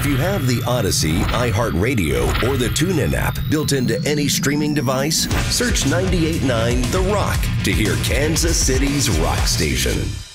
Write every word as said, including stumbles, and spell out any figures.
If you have the Odyssey, iHeartRadio, or the TuneIn app built into any streaming device, search ninety-eight point nine The Rock to hear Kansas City's rock station.